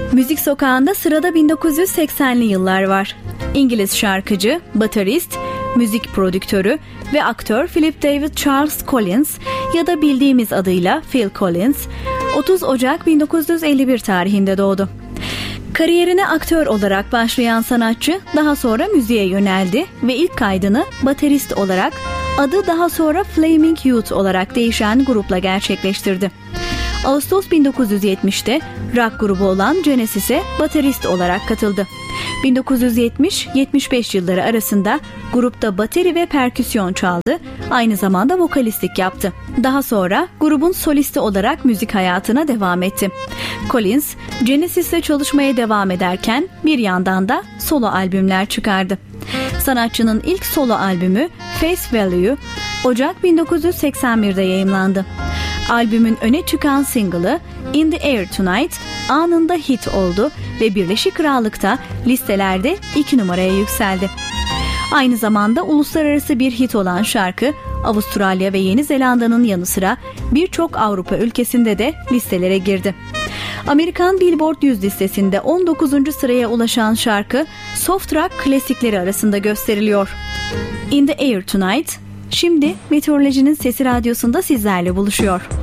Müzik sokağında sırada 1980'li yıllar var. İngiliz şarkıcı, baterist, müzik prodüktörü ve aktör Philip David Charles Collins ya da bildiğimiz adıyla Phil Collins, 30 Ocak 1951 tarihinde doğdu. Kariyerine aktör olarak başlayan sanatçı daha sonra müziğe yöneldi ve ilk kaydını baterist olarak, adı daha sonra Flaming Youth olarak değişen grupla gerçekleştirdi. Ağustos 1970'te rock grubu olan Genesis'e baterist olarak katıldı. 1970-75 yılları arasında grupta bateri ve perküsyon çaldı, aynı zamanda vokalistlik yaptı. Daha sonra grubun solisti olarak müzik hayatına devam etti. Collins, Genesis'le çalışmaya devam ederken bir yandan da solo albümler çıkardı. Sanatçının ilk solo albümü Face Value, Ocak 1981'de yayımlandı. Albümün öne çıkan single'ı In the Air Tonight anında hit oldu ve Birleşik Krallık'ta listelerde 2 numaraya yükseldi. Aynı zamanda uluslararası bir hit olan şarkı Avustralya ve Yeni Zelanda'nın yanı sıra birçok Avrupa ülkesinde de listelere girdi. Amerikan Billboard 100 listesinde 19. sıraya ulaşan şarkı soft rock klasikleri arasında gösteriliyor. In the Air Tonight, şimdi Meteorolojinin Sesi Radyosu'nda sizlerle buluşuyor.